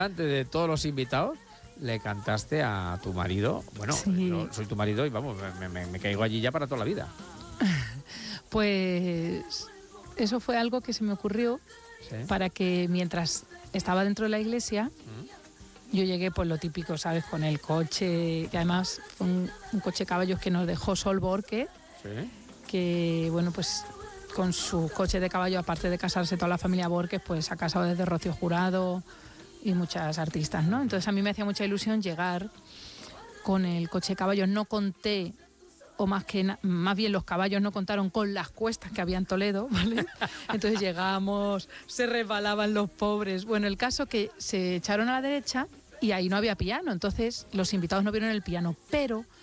Delante de todos los invitados, le cantaste a tu marido. Bueno, Sí. yo soy tu marido y vamos, me caigo allí ya para toda la vida. Pues eso fue algo que se me ocurrió ¿Sí? para que mientras estaba dentro de la iglesia, yo llegué, pues lo típico, ¿sabes? Con el coche, que además fue un coche caballos que nos dejó Sol Borque, ¿Sí? que bueno, pues con su coche de caballo, aparte de casarse toda la familia Borges, pues ha casado desde Rocío Jurado y muchas artistas, ¿no? Entonces a mí me hacía mucha ilusión llegar con el coche de caballos. No conté, o más bien los caballos no contaron con las cuestas que había en Toledo, ¿vale? Entonces llegamos, se resbalaban los pobres. Bueno, el caso que se echaron a la derecha y ahí no había piano, entonces los invitados no vieron el piano, pero